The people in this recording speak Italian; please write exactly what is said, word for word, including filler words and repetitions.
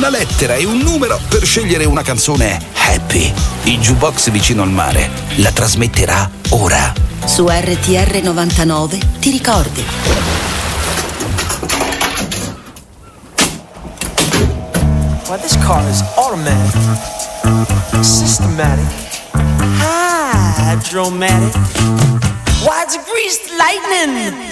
una lettera e un numero per scegliere una canzone happy. Il jukebox vicino al mare la trasmetterà ora. Su R T R novantanove ti ricordi. Well, this car is automatic, systematic, hydromatic. Why, it's greased lightning.